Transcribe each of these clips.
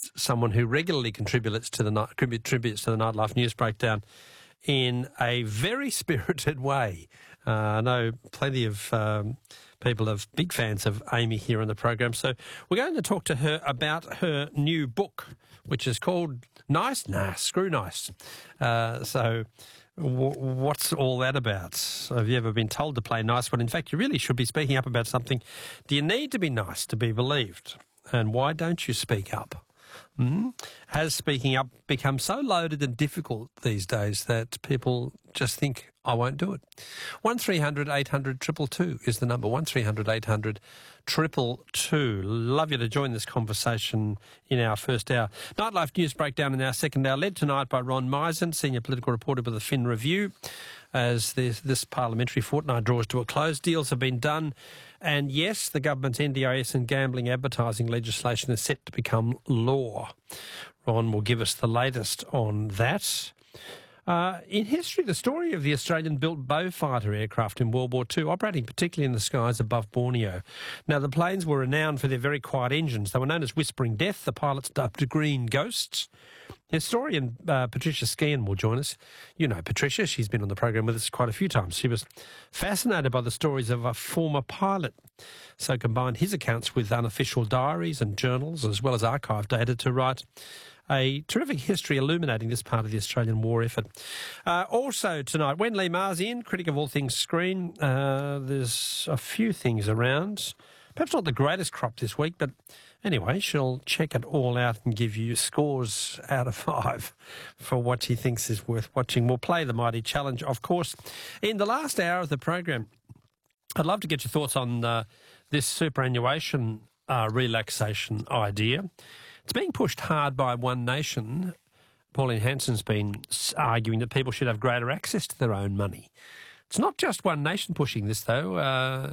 is someone who regularly contributes to the Nightlife News Breakdown in a very spirited way. I know plenty of people are big fans of Amy here on the program. So we're going to talk to her about her new book, which is called Nice? Nah, Screw Nice. What's all that about? Have you ever been told to play nice when in fact you really should be speaking up about something? Do you need to be nice to be believed? And why don't you speak up? Has speaking up become so loaded and difficult these days that people just think, I won't do it? 1300 800 222 is the number, 1300 800 222. Love you to join this conversation in our first hour. Nightlife News Breakdown in our second hour, led tonight by Ron Misen, senior political reporter with the Fin Review. As this parliamentary fortnight draws to a close, deals have been done. And yes, the government's NDIS and gambling advertising legislation is set to become law. Ron will give us the latest on that. In history, the story of the Australian-built Beaufighter aircraft in World War II, operating particularly in the skies above Borneo. Now, the planes were renowned for their very quiet engines. They were known as Whispering Death. The pilots dubbed Green Ghosts. Historian Patricia Skehan will join us. You know Patricia, she's been on the program with us quite a few times. She was fascinated by the stories of a former pilot, so combined his accounts with unofficial diaries and journals as well as archive data to write a terrific history illuminating this part of the Australian war effort. Also tonight, Wen Lee Ma's in, critic of all things screen. There's a few things around. Perhaps not the greatest crop this week, but anyway, she'll check it all out and give you scores out of 5 for what she thinks is worth watching. We'll play the Mighty Challenge, of course. In the last hour of the program, I'd love to get your thoughts on this superannuation relaxation idea. It's being pushed hard by One Nation. Pauline Hanson's been arguing that people should have greater access to their own money. It's not just One Nation pushing this, though.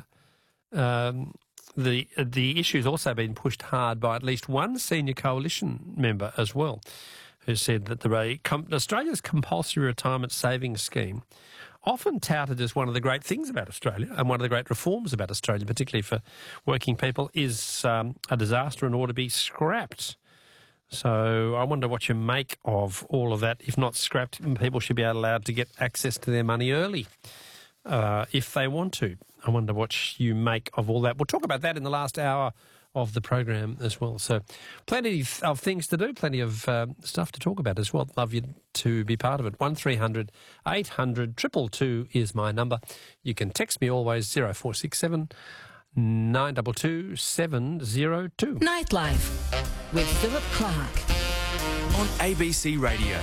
The issue's also been pushed hard by at least one senior coalition member as well, who said that Australia's compulsory retirement savings scheme, often touted as one of the great things about Australia and one of the great reforms about Australia, particularly for working people, is a disaster and ought to be scrapped. So I wonder what you make of all of that. If not scrapped, people should be allowed to get access to their money early if they want to. I wonder what you make of all that. We'll talk about that in the last hour of the program as well. So plenty of things to do, plenty of stuff to talk about as well. Love you to be part of it. 1300 800 222 is my number. You can text me always 0467 922 702. Nightlife with Philip Clark on ABC Radio.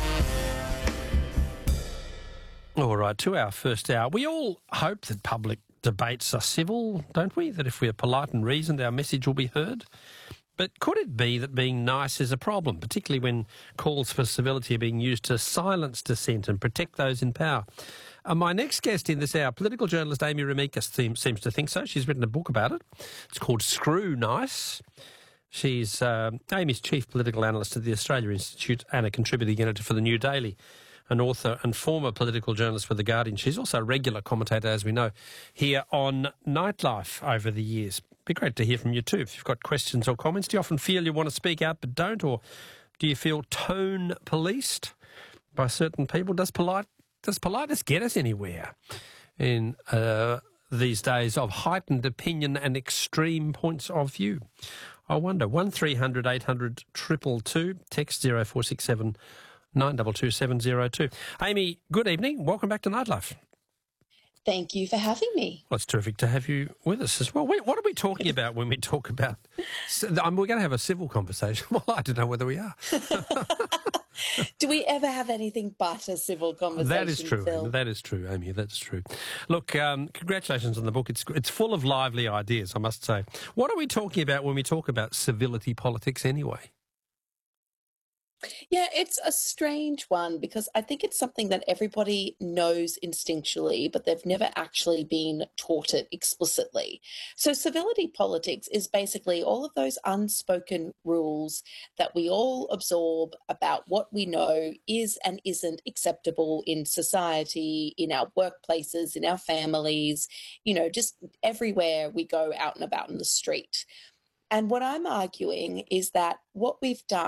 All right, to our first hour. We all hope that public debates are civil, don't we? That if we are polite and reasoned, our message will be heard. But could it be that being nice is a problem, particularly when calls for civility are being used to silence dissent and protect those in power? My next guest in this hour, political journalist Amy Remeikis, seems to think so. She's written a book about it. It's called Screw Nice. She's Amy's chief political analyst at the Australia Institute and a contributing editor for the New Daily, an author and former political journalist for The Guardian. She's also a regular commentator, as we know, here on Nightlife over the years. Be great to hear from you too. If you've got questions or comments, do you often feel you want to speak out but don't? Or do you feel tone policed by certain people? Does politeness get us anywhere in these days of heightened opinion and extreme points of view? I wonder. 1300 800 222, text 0467 922 702. Amy, good evening. Welcome back to Nightlife. Thank you for having me. Well, it's terrific to have you with us as well. What are we talking about when we talk about... we're going to have a civil conversation. Well, I don't know whether we are. Do we ever have anything but a civil conversation, That is true. Phil? That is true, Amy. That's true. Look, congratulations on the book. It's full of lively ideas, I must say. What are we talking about when we talk about civility politics anyway? Yeah, it's a strange one because I think it's something that everybody knows instinctually, but they've never actually been taught it explicitly. So civility politics is basically all of those unspoken rules that we all absorb about what we know is and isn't acceptable in society, in our workplaces, in our families, just everywhere we go out and about in the street. And what I'm arguing is that what we've done